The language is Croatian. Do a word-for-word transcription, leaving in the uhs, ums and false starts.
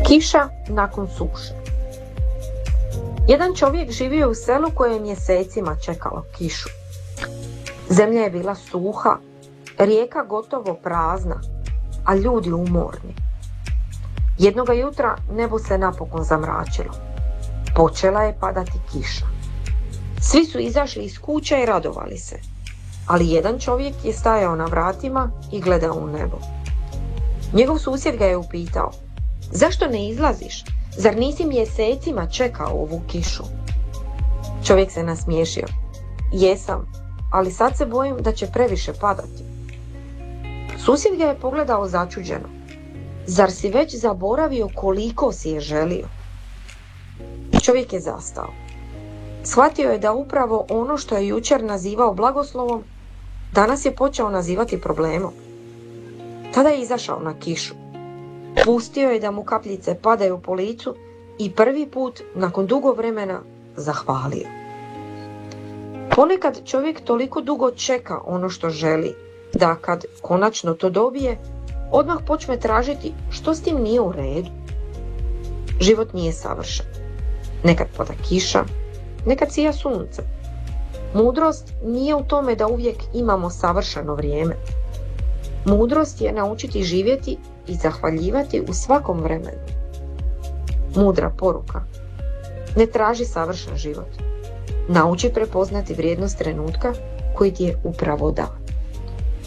Kiša nakon suše. Jedan čovjek živio u selu koje je mjesecima čekalo kišu. Zemlja je bila suha, rijeka gotovo prazna, a ljudi umorni. Jednoga jutra nebo se napokon zamračilo. Počela je padati kiša. Svi su izašli iz kuća i radovali se, ali jedan čovjek je stajao na vratima i gledao u nebo. Njegov susjed ga je upitao: "Zašto ne izlaziš? Zar nisi mjesecima čekao ovu kišu?" Čovjek se nasmiješio: "Jesam, ali sad se bojim da će previše padati." Susjed ga je pogledao začuđeno: "Zar si već zaboravio koliko si je želio?" Čovjek je zastao. Shvatio je da upravo ono što je jučer nazivao blagoslovom, danas je počeo nazivati problemom. Tada je izašao na kišu. Pustio je da mu kapljice padaju po licu i prvi put nakon dugo vremena zahvalio. Ponekad čovjek toliko dugo čeka ono što želi, da kad konačno to dobije, odmah počne tražiti što s tim nije u redu. Život nije savršen. Nekad pada kiša, nekad sija sunce. Mudrost nije u tome da uvijek imamo savršeno vrijeme. Mudrost je naučiti živjeti i zahvaljivati u svakom vremenu. Mudra poruka: ne traži savršen život. Nauči prepoznati vrijednost trenutka koji ti je upravo dan.